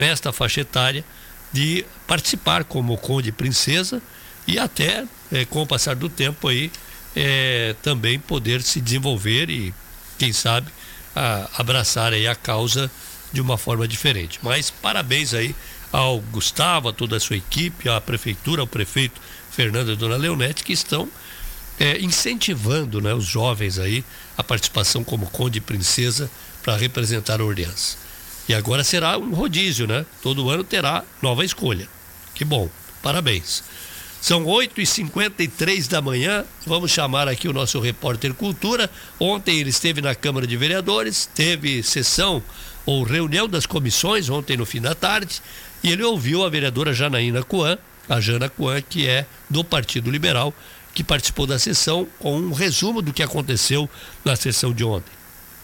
nesta faixa etária, de participar como conde e princesa e até, com o passar do tempo aí, também poder se desenvolver e, quem sabe, abraçar aí a causa de uma forma diferente. Mas parabéns aí ao Gustavo, a toda a sua equipe, à prefeitura, ao prefeito Fernando e Dona Leonete, que estão incentivando, né, os jovens aí a participação como conde e princesa para representar a Orleans. E agora será um rodízio, né? Todo ano terá nova escolha. Que bom, parabéns. São 8h53 da manhã, vamos chamar aqui o nosso repórter Cultura. Ontem ele esteve na Câmara de Vereadores, teve sessão ou reunião das comissões, ontem no fim da tarde, e ele ouviu a vereadora Janaína Coan, a Jana Coan, que é do Partido Liberal, que participou da sessão com um resumo do que aconteceu na sessão de ontem.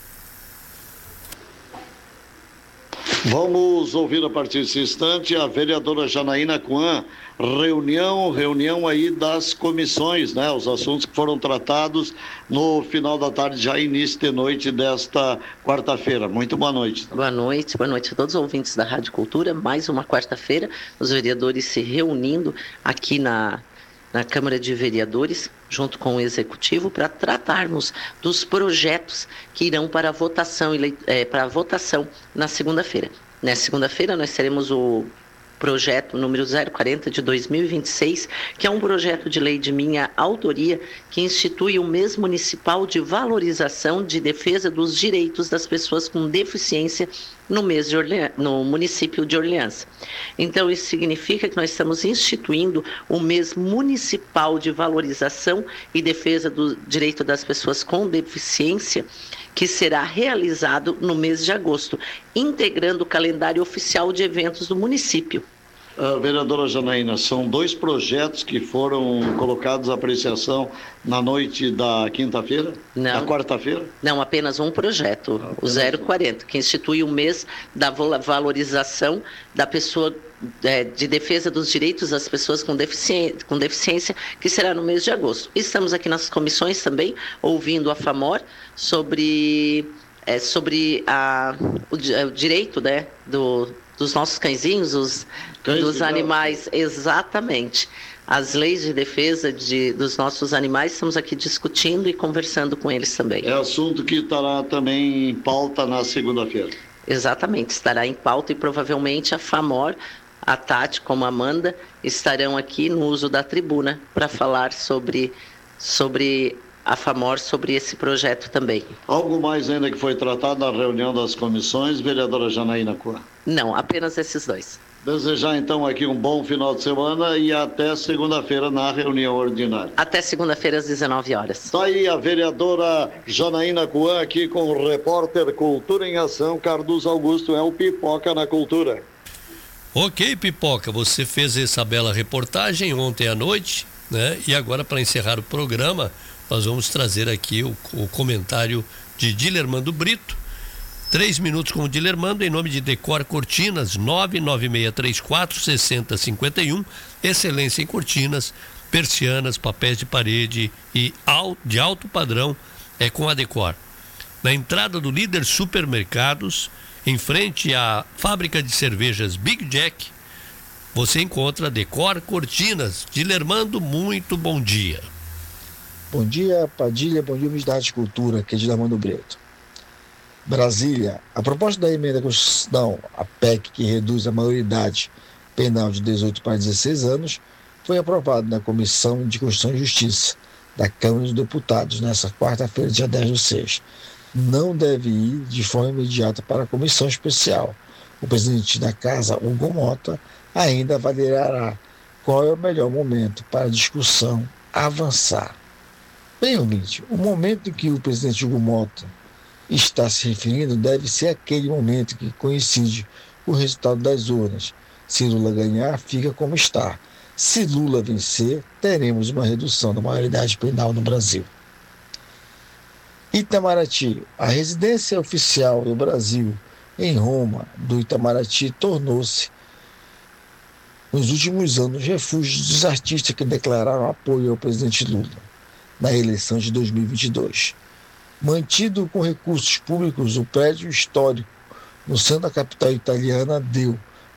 Vamos ouvir a partir desse instante a vereadora Janaína Coan. Reunião aí das comissões, né? Os assuntos que foram tratados no final da tarde, já início de noite desta quarta-feira. Muito boa noite. Boa noite a todos os ouvintes da Rádio Cultura. Mais uma quarta-feira, os vereadores se reunindo aqui na Câmara de Vereadores, junto com o Executivo, para tratarmos dos projetos que irão para votação na segunda-feira. Nessa segunda-feira nós teremos o projeto número 040 de 2026, que é um projeto de lei de minha autoria que institui o mês municipal de valorização de defesa dos direitos das pessoas com deficiência no município de Orleans. Então, isso significa que nós estamos instituindo o mês municipal de valorização e defesa do direito das pessoas com deficiência, que será realizado no mês de agosto, integrando o calendário oficial de eventos do município. Vereadora Janaína, são 2 projetos que foram colocados à apreciação na noite da quinta-feira? Não. Da quarta-feira? Não, apenas um projeto, o 040, que institui o mês da valorização da pessoa, de defesa dos direitos das pessoas com deficiência, que será no mês de agosto. Estamos aqui nas comissões também, ouvindo a FAMOR sobre o direito, né, dos nossos cãezinhos, dos animais, exatamente. As leis de defesa dos nossos animais, estamos aqui discutindo e conversando com eles também. É assunto que estará também em pauta na segunda-feira. Exatamente, estará em pauta e provavelmente a FAMOR, a Tati como a Amanda, estarão aqui no uso da tribuna para falar sobre a FAMOR, sobre esse projeto também. Algo mais ainda que foi tratado na reunião das comissões, vereadora Janaína Coan? Não, apenas esses 2. Desejar então aqui um bom final de semana e até segunda-feira na reunião ordinária. Até segunda-feira às 19 horas. Está aí a vereadora Janaína Coan aqui com o repórter Cultura em Ação, Cardoso Augusto, é o Pipoca na Cultura. Ok, Pipoca, você fez essa bela reportagem ontem à noite, né? E agora, para encerrar o programa, nós vamos trazer aqui o comentário de Dilermando Brito. 3 minutos com o Dilermando, em nome de Decor Cortinas, 99634-6051. Excelência em cortinas, persianas, papéis de parede e de alto padrão com a Decor. Na entrada do Líder Supermercados, em frente à fábrica de cervejas Big Jack, você encontra Decor Cortinas. Dilermando, muito bom dia. Bom dia, Padilha, bom dia, Ministério da Cultura, aqui é Dilermando Brito. Brasília, a proposta da emenda à Constituição, a PEC, que reduz a maioridade penal de 18 para 16 anos, foi aprovada na Comissão de Constituição e Justiça da Câmara dos Deputados nesta quarta-feira, dia 10/6. Não deve ir de forma imediata para a Comissão Especial. O presidente da Casa, Hugo Mota, ainda avaliará qual é o melhor momento para a discussão avançar. Bem, ouvinte, o momento em que o presidente Hugo Mota está se referindo deve ser aquele momento que coincide com o resultado das urnas. Se Lula ganhar, fica como está. Se Lula vencer, teremos uma redução da maioridade penal no Brasil. Itamaraty, a residência oficial do Brasil em Roma, do Itamaraty, tornou-se, nos últimos anos, refúgio dos artistas que declararam apoio ao presidente Lula na eleição de 2022. Mantido com recursos públicos, o prédio histórico no centro da capital italiana deu